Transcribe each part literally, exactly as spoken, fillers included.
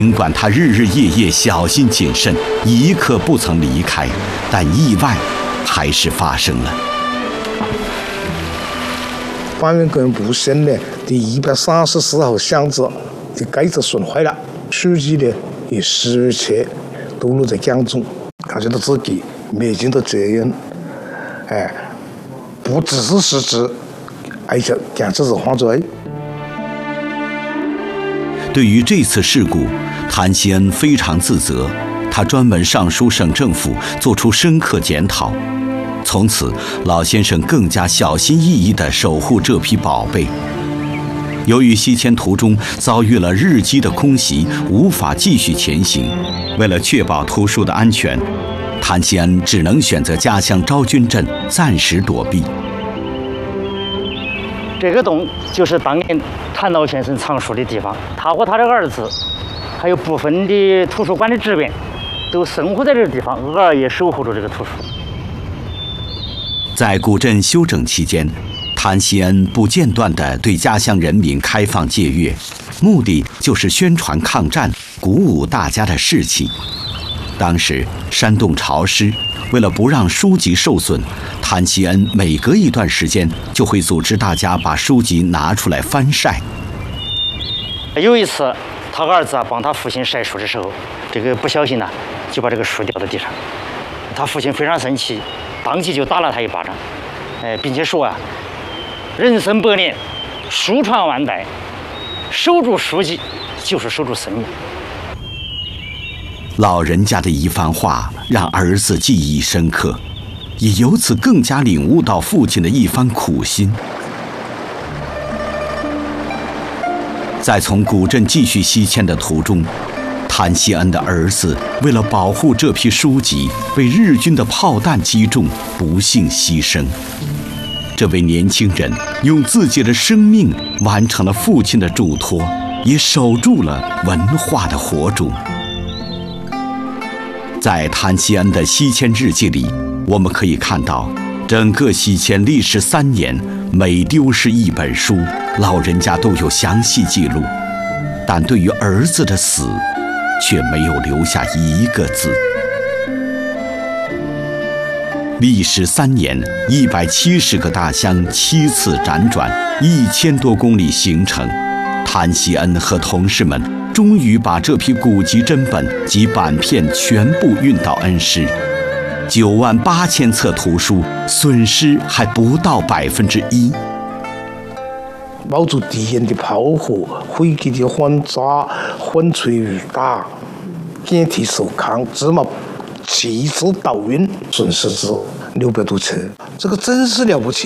尽管他日日夜夜小心谨慎，一刻不曾离开，但意外还是发生了。 方圆根部县呢第一百三十四号巷子的盖子损坏了，书记呢也失窃抖落在江中，感觉到自己没尽到责任，哎，不只是失职，而且简直是犯罪。 对于这次事故，谭锡恩非常自责，他专门上书省政府，做出深刻检讨。从此，老先生更加小心翼翼地守护这批宝贝。由于西迁途中遭遇了日机的空袭，无法继续前行，为了确保图书的安全，谭锡恩只能选择家乡昭君镇暂时躲避。 这个洞就是当年谭老先生藏书的地方，他和他的儿子，还有部分的图书馆的职员，都生活在这个地方，偶尔也守护着这个图书。 在古镇休整期间，谭锡恩不间断地对家乡人民开放借阅，目的就是宣传抗战，鼓舞大家的士气。当时山洞潮湿，为了不让书籍受损，谭锡恩每隔一段时间就会组织大家把书籍拿出来翻晒。 有一次，他儿子啊帮他父亲晒书的时候，这个不小心呢、啊、就把这个书掉到地上，他父亲非常生气，当即就打了他一巴掌，哎，并且说啊，人生百年，书传万代，守住书籍就是守住生命。 老人家的一番话让儿子记忆深刻，也由此更加领悟到父亲的一番苦心。在从古镇继续西迁的途中，谭锡恩的儿子为了保护这批书籍，被日军的炮弹击中，不幸牺牲。这位年轻人用自己的生命完成了父亲的嘱托，也守住了文化的火种。在谭锡恩的西迁日记里，我们可以看到，整个西迁历时三年，每丢失一本书，老人家都有详细记录，但对于儿子的死，却没有留下一个字。历时三年，一百七十个大乡，七次辗转，一千多公里行程，谭锡恩和同事们终于把这批古籍珍本及版片全部运到恩施。九万八千册图书，损失还不到百分之一。 冒着敌人的炮火，飞机的轰炸，风吹雨打，电梯受抗，芝麻七次倒运，损失是六百多册，这个真是了不起。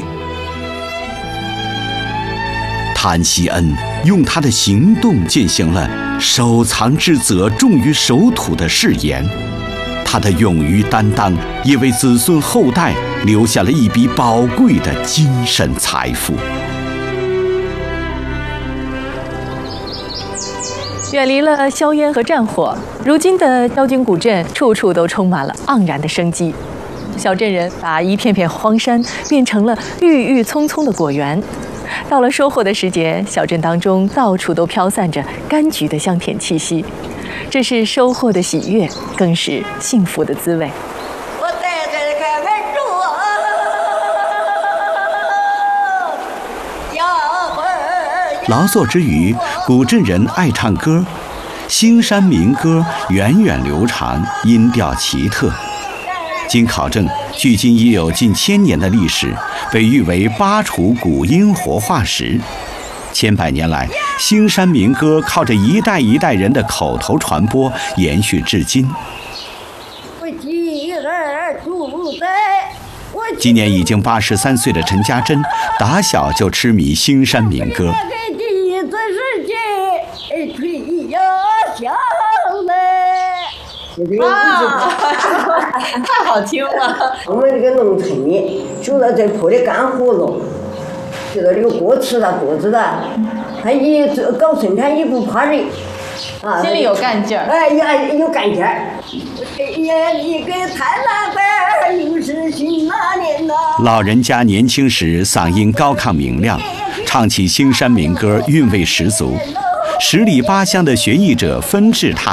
谭锡恩用他的行动践行了守藏之责重于守土的誓言，他的勇于担当也为子孙后代留下了一笔宝贵的精神财富。 远离了硝烟和战火，如今的昭君古镇处处都充满了盎然的生机。小镇人把一片片荒山变成了郁郁葱葱的果园。到了收获的时节，小镇当中到处都飘散着柑橘的香甜气息，这是收获的喜悦，更是幸福的滋味。 我带着开门住啊，要会儿。 劳作之余，古镇人爱唱歌，兴山民歌源远流长，音调奇特。经考证，距今已有近千年的历史，被誉为巴楚古音活化石。千百年来，兴山民歌靠着一代一代人的口头传播，延续至今。今年已经八十三岁的陈家珍，打小就痴迷兴山民歌。 啊， 太好听了！ 我们这个农村里，除了这破的干葫芦，这个有锅吃的肚子的，他一搞生产一不怕人， 啊，心里有干劲儿。 哎呀，有干劲儿。夜里给太郎辈，又是寻那年呐。 老人家年轻时嗓音高亢明亮，唱起兴山民歌韵味十足。十里八乡的学艺者纷至沓